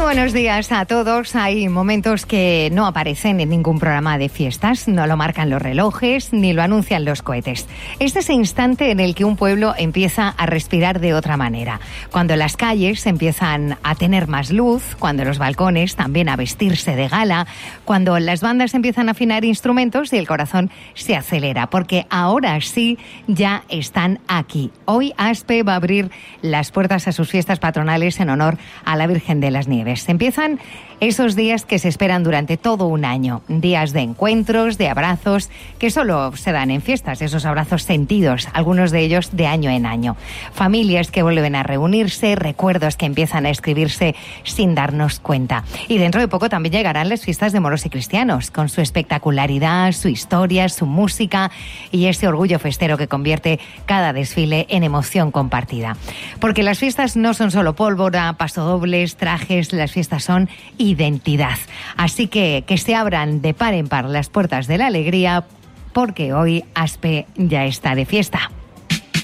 buenos días a todos. Hay momentos que no aparecen en ningún programa de fiestas, no lo marcan los relojes ni lo anuncian los cohetes. Es ese instante en el que un pueblo empieza a respirar de otra manera, cuando las calles empiezan a tener más luz, cuando los balcones también a vestirse de gala, cuando las bandas empiezan a afinar instrumentos y el corazón se acelera, porque ahora sí ya están aquí. Hoy ASPE va a abrir las puertas a sus fiestas patronales en honor a la Virgen de las Nieves. Empiezan esos días que se esperan durante todo un año, días de encuentros, de abrazos, que solo se dan en fiestas, esos abrazos sentidos, algunos de ellos de año en año. Familias que vuelven a reunirse, recuerdos que empiezan a escribirse sin darnos cuenta. Y dentro de poco también llegarán las fiestas de moros y cristianos, con su espectacularidad, su historia, su música y ese orgullo festero que convierte cada desfile en emoción compartida. Porque las fiestas no son solo pólvora, pasodobles, trajes, las fiestas son identidad. Así que se abran de par en par las puertas de la alegría, porque hoy ASPE ya está de fiesta.